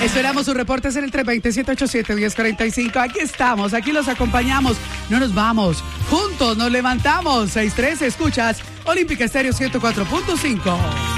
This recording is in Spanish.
Esperamos sus reportes en el 320-787-1045. Aquí estamos, aquí los acompañamos. No nos vamos. Juntos nos levantamos. 6-3, escuchas Olímpica Estéreo 104.5.